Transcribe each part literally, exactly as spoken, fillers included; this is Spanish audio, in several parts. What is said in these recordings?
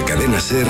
Cadena SER,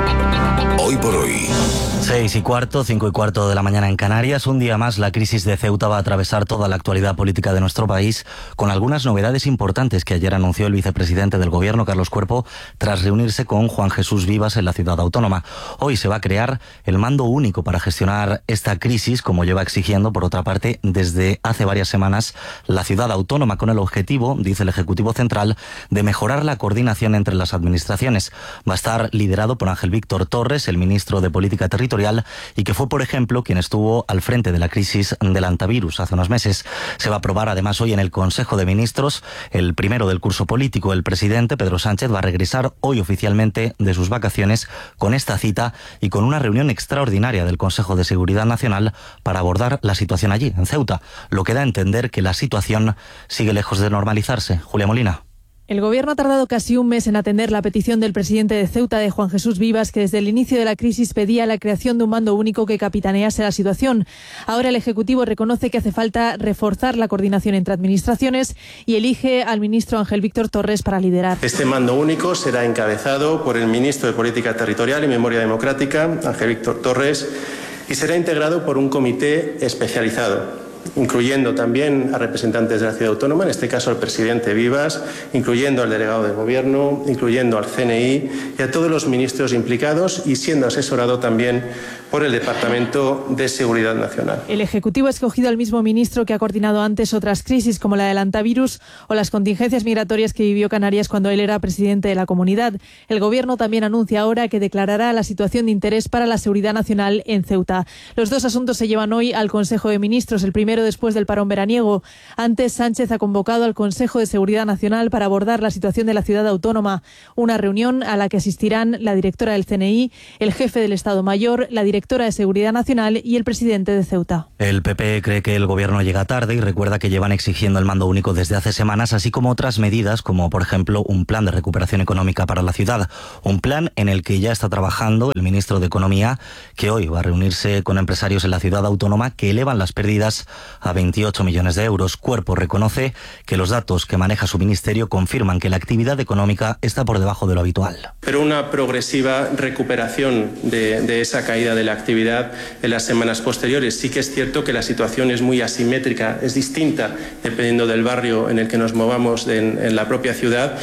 Hoy por Hoy. Seis y cuarto, cinco y cuarto de la mañana en Canarias. Un día más, la crisis de Ceuta va a atravesar toda la actualidad política de nuestro país, con algunas novedades importantes que ayer anunció el vicepresidente del Gobierno, Carlos Cuerpo, tras reunirse con Juan Jesús Vivas en la ciudad autónoma. Hoy se va a crear el mando único para gestionar esta crisis, como lleva exigiendo, por otra parte, desde hace varias semanas la ciudad autónoma, con el objetivo, dice el Ejecutivo Central, de mejorar la coordinación entre las administraciones. Va a estar liderado por Ángel Víctor Torres, el ministro de Política Territorial, y que fue, por ejemplo, quien estuvo al frente de la crisis del antivirus hace unos meses. Se va a aprobar además hoy en el Consejo de Ministros, el primero del curso político. El presidente, Pedro Sánchez, va a regresar hoy oficialmente de sus vacaciones con esta cita y con una reunión extraordinaria del Consejo de Seguridad Nacional para abordar la situación allí, en Ceuta, lo que da a entender que la situación sigue lejos de normalizarse. Julia Molina. El Gobierno ha tardado casi un mes en atender la petición del presidente de Ceuta, de Juan Jesús Vivas, que desde el inicio de la crisis pedía la creación de un mando único que capitanease la situación. Ahora el Ejecutivo reconoce que hace falta reforzar la coordinación entre administraciones y elige al ministro Ángel Víctor Torres para liderar. Este mando único será encabezado por el ministro de Política Territorial y Memoria Democrática, Ángel Víctor Torres, y será integrado por un comité especializado, incluyendo también a representantes de la ciudad autónoma, en este caso al presidente Vivas, incluyendo al delegado del Gobierno, incluyendo al C N I y a todos los ministros implicados, y siendo asesorado también por el Departamento de Seguridad Nacional. El Ejecutivo ha escogido al mismo ministro que ha coordinado antes otras crisis como la del antivirus o las contingencias migratorias que vivió Canarias cuando él era presidente de la comunidad. El Gobierno también anuncia ahora que declarará la situación de interés para la seguridad nacional en Ceuta. Los dos asuntos se llevan hoy al Consejo de Ministros, el primero después del parón veraniego. Antes, Sánchez ha convocado al Consejo de Seguridad Nacional para abordar la situación de la ciudad autónoma, una reunión a la que asistirán la directora del C N I, el jefe del Estado Mayor, la directora de Seguridad Nacional y el presidente de Ceuta. El P P cree que el Gobierno llega tarde y recuerda que llevan exigiendo el mando único desde hace semanas, así como otras medidas como, por ejemplo, un plan de recuperación económica para la ciudad, un plan en el que ya está trabajando el ministro de Economía, que hoy va a reunirse con empresarios en la ciudad autónoma que elevan las pérdidas a veintiocho millones de euros. Cuerpo reconoce que los datos que maneja su ministerio confirman que la actividad económica está por debajo de lo habitual. Pero una progresiva recuperación de, de esa caída de la actividad en las semanas posteriores. Sí que es cierto que la situación es muy asimétrica, es distinta dependiendo del barrio en el que nos movamos en, en la propia ciudad.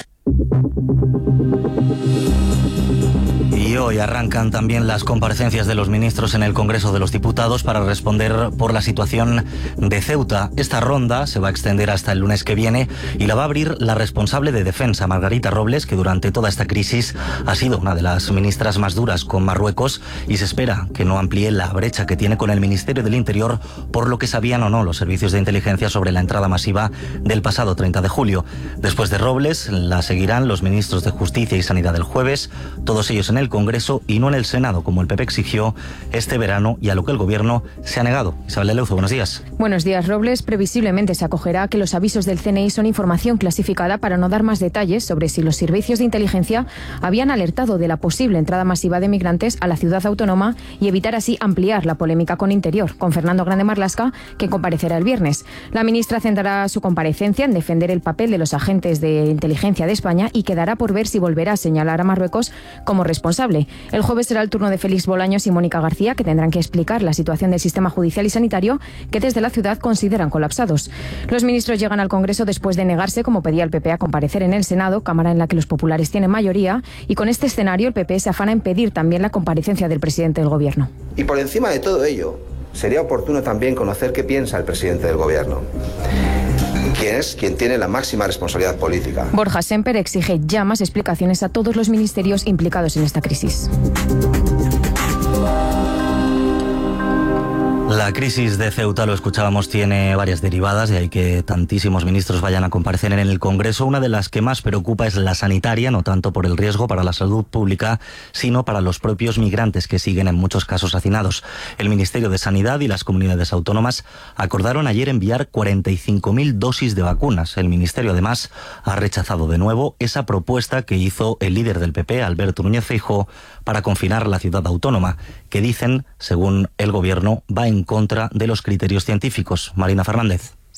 Y hoy arrancan también las comparecencias de los ministros en el Congreso de los Diputados para responder por la situación de Ceuta. Esta ronda se va a extender hasta el lunes que viene y la va a abrir la responsable de Defensa, Margarita Robles, que durante toda esta crisis ha sido una de las ministras más duras con Marruecos, y se espera que no amplíe la brecha que tiene con el Ministerio del Interior por lo que sabían o no los servicios de inteligencia sobre la entrada masiva del pasado treinta de julio. Después de Robles, la seguirán los ministros de Justicia y Sanidad el jueves, todos ellos en el Congreso y no en el Senado, como el P P exigió este verano y a lo que el Gobierno se ha negado. Isabel Eleuzo, buenos días. Buenos días. Robles previsiblemente se acogerá a que los avisos del C N I son información clasificada para no dar más detalles sobre si los servicios de inteligencia habían alertado de la posible entrada masiva de migrantes a la ciudad autónoma y evitar así ampliar la polémica con Interior, con Fernando Grande Marlaska, que comparecerá el viernes. La ministra centrará su comparecencia en defender el papel de los agentes de inteligencia de España y quedará por ver si volverá a señalar a Marruecos como responsable. El jueves será el turno de Félix Bolaños y Mónica García, que tendrán que explicar la situación del sistema judicial y sanitario que desde la ciudad consideran colapsados. Los ministros llegan al Congreso después de negarse, como pedía el P P, a comparecer en el Senado, cámara en la que los populares tienen mayoría, y con este escenario el P P se afana en pedir también la comparecencia del presidente del Gobierno. Y por encima de todo ello, sería oportuno también conocer qué piensa el presidente del Gobierno, quien es quien tiene la máxima responsabilidad política. Borja Sémper exige ya más explicaciones a todos los ministerios implicados en esta crisis. La crisis de Ceuta, lo escuchábamos, tiene varias derivadas y hay que tantísimos ministros vayan a comparecer en el Congreso. Una de las que más preocupa es la sanitaria, no tanto por el riesgo para la salud pública, sino para los propios migrantes que siguen en muchos casos hacinados. El Ministerio de Sanidad y las comunidades autónomas acordaron ayer enviar cuarenta y cinco mil dosis de vacunas. El Ministerio además ha rechazado de nuevo esa propuesta que hizo el líder del P P, Alberto Núñez Feijóo, para confinar la ciudad autónoma, que dicen, según el Gobierno, va en contra de los criterios científicos. Marina Fernández.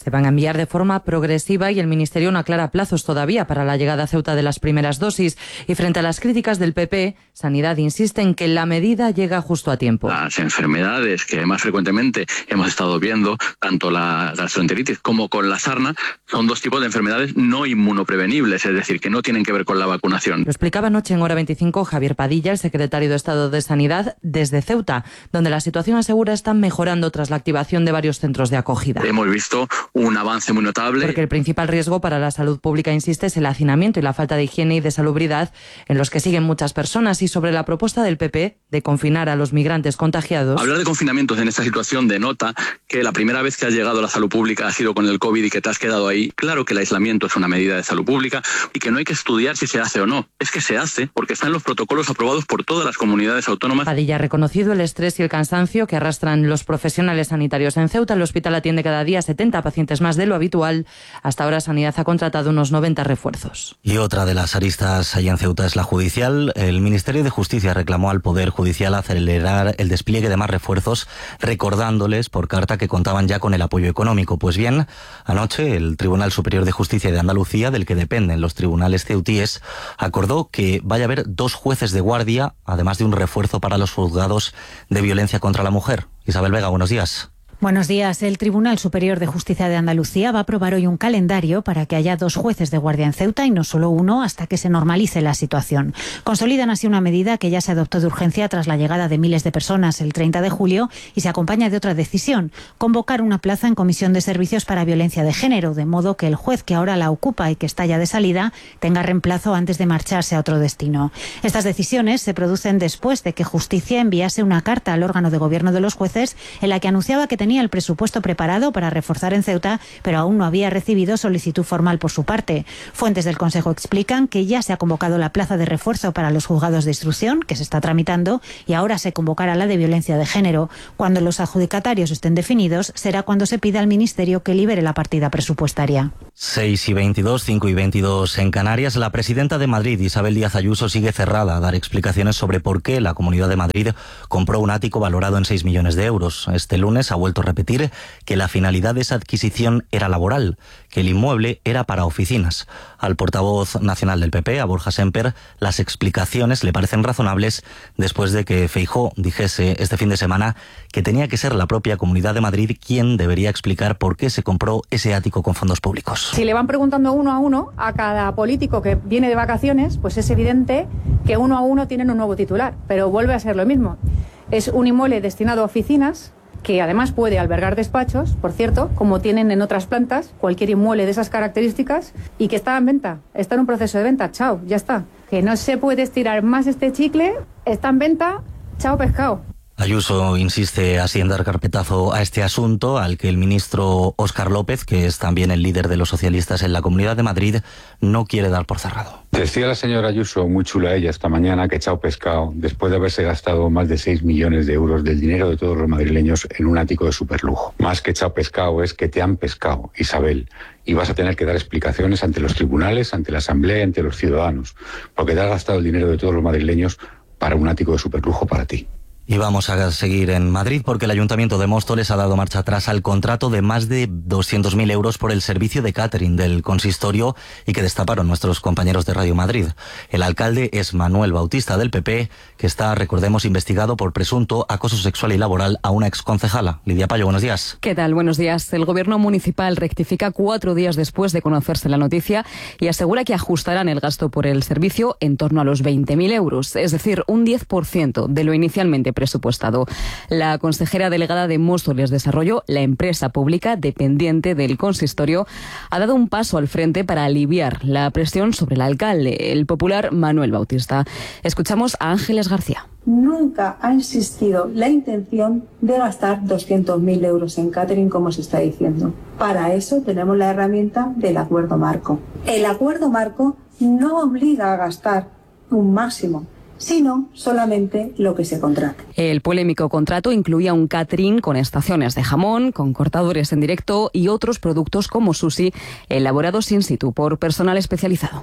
se van a enviar de forma progresiva y el Ministerio no aclara plazos todavía para la llegada a Ceuta de las primeras dosis. Y frente a las críticas del P P, Sanidad insiste en que la medida llega justo a tiempo. Las enfermedades que más frecuentemente hemos estado viendo, tanto la gastroenteritis como con la sarna, son dos tipos de enfermedades no inmunoprevenibles, es decir, que no tienen que ver con la vacunación. Lo explicaba anoche en Hora veinticinco Javier Padilla, el secretario de Estado de Sanidad, desde Ceuta, donde la situación, asegura, está mejorando tras la activación de varios centros de acogida. Hemos visto un avance muy notable. Porque el principal riesgo para la salud pública, insiste, es el hacinamiento y la falta de higiene y de salubridad en los que siguen muchas personas. Y sobre la propuesta del P P de confinar a los migrantes contagiados. Hablar de confinamientos en esta situación denota que la primera vez que has llegado a la salud pública ha sido con el COVID y que te has quedado ahí. Claro que el aislamiento es una medida de salud pública y que no hay que estudiar si se hace o no. Es que se hace porque están los protocolos aprobados por todas las comunidades autónomas. Padilla ha reconocido el estrés y el cansancio que arrastran los profesionales sanitarios en Ceuta. El hospital atiende cada día setenta pacientes más de lo habitual. Hasta ahora Sanidad ha contratado unos noventa refuerzos. Y otra de las aristas allá en Ceuta es la judicial. El Ministerio de Justicia reclamó al Poder Judicial acelerar el despliegue de más refuerzos, recordándoles por carta que contaban ya con el apoyo económico. Pues bien, anoche el Tribunal Superior de Justicia de Andalucía, del que dependen los tribunales ceutíes, acordó que vaya a haber dos jueces de guardia, además de un refuerzo para los juzgados de violencia contra la mujer. Isabel Vega, buenos días. Buenos días. El Tribunal Superior de Justicia de Andalucía va a aprobar hoy un calendario para que haya dos jueces de guardia en Ceuta y no solo uno hasta que se normalice la situación. Consolidan así una medida que ya se adoptó de urgencia tras la llegada de miles de personas el treinta de julio y se acompaña de otra decisión, convocar una plaza en Comisión de Servicios para Violencia de Género, de modo que el juez que ahora la ocupa y que está ya de salida tenga reemplazo antes de marcharse a otro destino. Estas decisiones se producen después de que Justicia enviase una carta al órgano de gobierno de los jueces en la que anunciaba que tenía Tenía el presupuesto preparado para reforzar en Ceuta, pero aún no había recibido solicitud formal por su parte. Fuentes del Consejo explican que ya se ha convocado la plaza de refuerzo para los juzgados de instrucción, que se está tramitando, y ahora se convocará la de violencia de género. Cuando los adjudicatarios estén definidos, será cuando se pida al Ministerio que libere la partida presupuestaria. seis y veintidós, cinco y veintidós en Canarias. La presidenta de Madrid, Isabel Díaz Ayuso, sigue cerrada a dar explicaciones sobre por qué la Comunidad de Madrid compró un ático valorado en seis millones de euros. Este lunes ha vuelto a repetir que la finalidad de esa adquisición era laboral, que el inmueble era para oficinas. Al portavoz nacional del P P, a Borja Semper, las explicaciones le parecen razonables después de que Feijóo dijese este fin de semana que tenía que ser la propia Comunidad de Madrid quien debería explicar por qué se compró ese ático con fondos públicos. Si le van preguntando uno a uno a cada político que viene de vacaciones, pues es evidente que uno a uno tienen un nuevo titular, pero vuelve a ser lo mismo. Es un inmueble destinado a oficinas, que además puede albergar despachos, por cierto, como tienen en otras plantas, cualquier inmueble de esas características, y que está en venta, está en un proceso de venta, chao, ya está. Que no se puede estirar más este chicle, está en venta, chao pescado. Ayuso insiste así en dar carpetazo a este asunto, al que el ministro Óscar López, que es también el líder de los socialistas en la Comunidad de Madrid, no quiere dar por cerrado. Decía la señora Ayuso, muy chula ella esta mañana, que chao pescado, después de haberse gastado más de seis millones de euros del dinero de todos los madrileños en un ático de superlujo. Más que chao pescado es que te han pescado, Isabel, y vas a tener que dar explicaciones ante los tribunales, ante la Asamblea, ante los ciudadanos, porque te has gastado el dinero de todos los madrileños para un ático de superlujo para ti. Y vamos a seguir en Madrid porque el Ayuntamiento de Móstoles ha dado marcha atrás al contrato de más de doscientos mil euros por el servicio de catering del consistorio y que destaparon nuestros compañeros de Radio Madrid. El alcalde es Manuel Bautista del P P, que está, recordemos, investigado por presunto acoso sexual y laboral a una exconcejala. Lidia Payo, buenos días. ¿Qué tal? Buenos días. El Gobierno municipal rectifica cuatro días después de conocerse la noticia y asegura que ajustarán el gasto por el servicio en torno a los veinte mil euros, es decir, un diez por ciento de lo inicialmente presupuestado. La consejera delegada de Móstoles Desarrollo, la empresa pública dependiente del consistorio, ha dado un paso al frente para aliviar la presión sobre el alcalde, el popular Manuel Bautista. Escuchamos a Ángeles García. Nunca ha existido la intención de gastar doscientos mil euros en catering, como se está diciendo. Para eso tenemos la herramienta del acuerdo marco. El acuerdo marco no obliga a gastar un máximo, sino solamente lo que se contrate. El polémico contrato incluía un catering con estaciones de jamón, con cortadores en directo y otros productos como sushi elaborados in situ por personal especializado.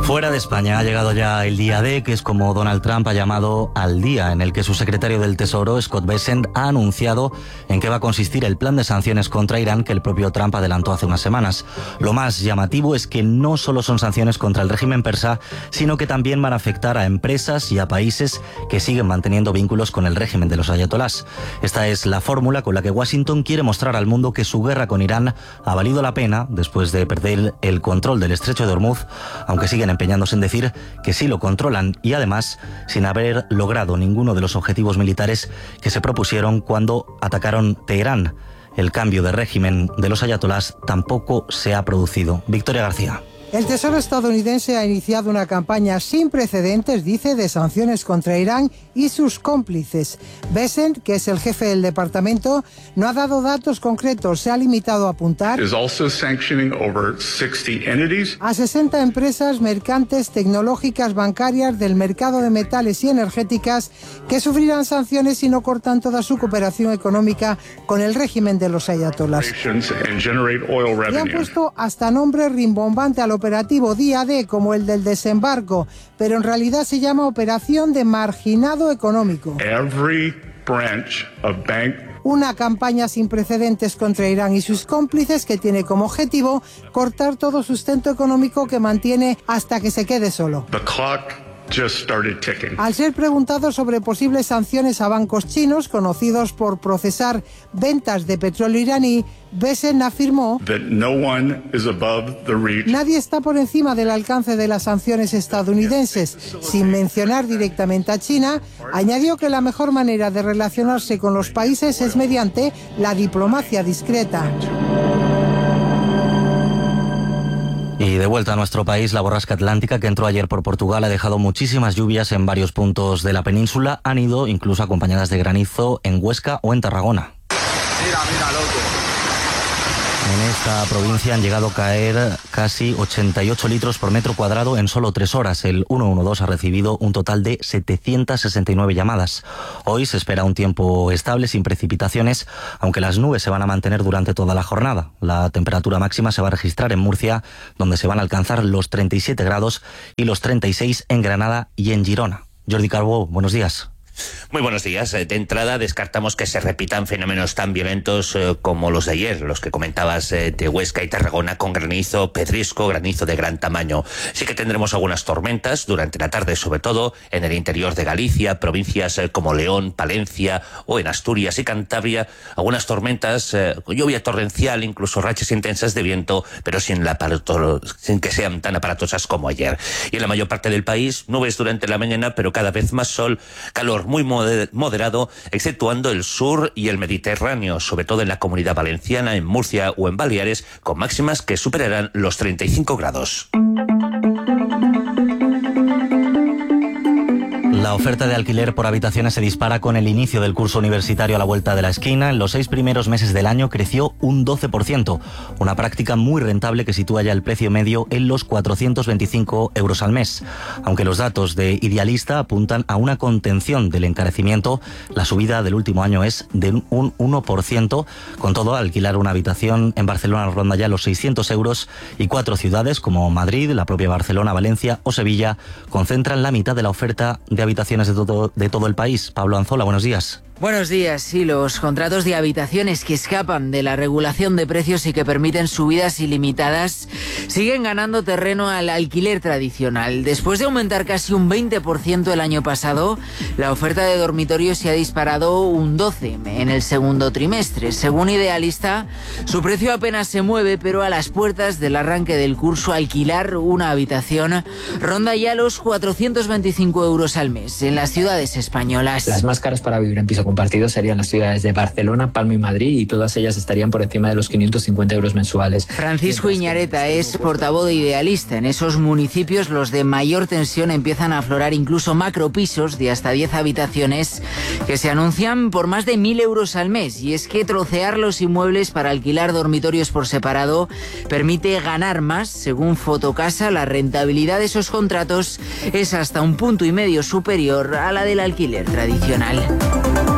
Fuera de España ha llegado ya el día D, que es como Donald Trump ha llamado al día en el que su secretario del Tesoro, Scott Bessent, ha anunciado en qué va a consistir el plan de sanciones contra Irán que el propio Trump adelantó hace unas semanas. Lo más llamativo es que no solo son sanciones contra el régimen persa, sino que también van a afectar a empresas y a países que siguen manteniendo vínculos con el régimen de los ayatolás. Esta es la fórmula con la que Washington quiere mostrar al mundo que su guerra con Irán ha valido la pena después de perder el control del estrecho de Hormuz, aunque siguen empeñándose en decir que sí lo controlan y además sin haber logrado ninguno de los objetivos militares que se propusieron cuando atacaron Teherán. El cambio de régimen de los ayatolás tampoco se ha producido. Victoria García. El Tesoro estadounidense ha iniciado una campaña sin precedentes, dice, de sanciones contra Irán y sus cómplices. Bessent, que es el jefe del departamento, no ha dado datos concretos, se ha limitado a apuntar a sesenta empresas mercantes, tecnológicas, bancarias, del mercado de metales y energéticas que sufrirán sanciones si no cortan toda su cooperación económica con el régimen de los ayatolás. Y han puesto hasta nombre rimbombante al operativo Día D, como el del desembarco, pero en realidad se llama Operación de Marginado Económico. Every branch of bank Una campaña sin precedentes contra Irán y sus cómplices que tiene como objetivo cortar todo sustento económico que mantiene hasta que se quede solo. The clock just started ticking. Al ser preguntado sobre posibles sanciones a bancos chinos conocidos por procesar ventas de petróleo iraní, Bessent afirmó That no one is above the reach. Nadie está por encima del alcance de las sanciones estadounidenses. Sin mencionar directamente a China, añadió que la mejor manera de relacionarse con los países es mediante la diplomacia discreta. Y de vuelta a nuestro país, la borrasca atlántica que entró ayer por Portugal ha dejado muchísimas lluvias en varios puntos de la península. Han ido incluso acompañadas de granizo en Huesca o en Tarragona. Mira, mira, loco. En esta provincia han llegado a caer casi ochenta y ocho litros por metro cuadrado en solo tres horas. El ciento doce ha recibido un total de setecientas sesenta y nueve llamadas. Hoy se espera un tiempo estable, sin precipitaciones, aunque las nubes se van a mantener durante toda la jornada. La temperatura máxima se va a registrar en Murcia, donde se van a alcanzar los treinta y siete grados, y los treinta y seis en Granada y en Girona. Jordi Carbó, buenos días. Muy buenos días. De entrada, descartamos que se repitan fenómenos tan violentos eh, como los de ayer, los que comentabas eh, de Huesca y Tarragona, con granizo, pedrisco, granizo de gran tamaño. Sí que tendremos algunas tormentas durante la tarde, sobre todo en el interior de Galicia, provincias eh, como León, Palencia o en Asturias y Cantabria. Algunas tormentas, eh, lluvia torrencial, incluso rachas intensas de viento, pero sin, la aparato, sin que sean tan aparatosas como ayer. Y en la mayor parte del país, nubes durante la mañana, pero cada vez más sol, calor muy moderado, exceptuando el sur y el Mediterráneo, sobre todo en la Comunidad Valenciana, en Murcia o en Baleares, con máximas que superarán los treinta y cinco grados. La oferta de alquiler por habitaciones se dispara con el inicio del curso universitario a la vuelta de la esquina. En los seis primeros meses del año creció un doce por ciento, una práctica muy rentable que sitúa ya el precio medio en los cuatrocientos veinticinco euros al mes. Aunque los datos de Idealista apuntan a una contención del encarecimiento, la subida del último año es de un uno por ciento. Con todo, alquilar una habitación en Barcelona ronda ya los seiscientos euros, y cuatro ciudades como Madrid, la propia Barcelona, Valencia o Sevilla concentran la mitad de la oferta de habitaciones de todo, de todo el país. Pablo Anzola, buenos días. Buenos días. Sí, los contratos de habitaciones que escapan de la regulación de precios y que permiten subidas ilimitadas siguen ganando terreno al alquiler tradicional. Después de aumentar casi un veinte por ciento el año pasado, la oferta de dormitorios se ha disparado un doce por ciento en el segundo trimestre. Según Idealista, su precio apenas se mueve, pero a las puertas del arranque del curso, alquilar una habitación ronda ya los cuatrocientos veinticinco euros al mes en las ciudades españolas. Las más caras para vivir en piso compartidos serían las ciudades de Barcelona, Palma y Madrid, y todas ellas estarían por encima de los quinientos cincuenta euros mensuales. Francisco Iñareta es portavoz de Idealista. En esos municipios, los de mayor tensión, empiezan a aflorar incluso macropisos de hasta diez habitaciones que se anuncian por más de mil euros al mes. Y es que trocear los inmuebles para alquilar dormitorios por separado permite ganar más. Según Fotocasa, la rentabilidad de esos contratos es hasta un punto y medio superior a la del alquiler tradicional.